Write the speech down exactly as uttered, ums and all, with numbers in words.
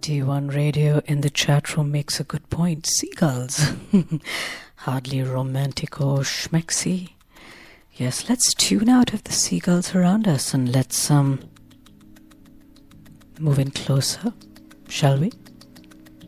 D one Radio in the chat room makes a good point. Seagulls. Hardly romantic or schmexy. Yes, let's tune out of the seagulls around us and let's um move in closer, shall we?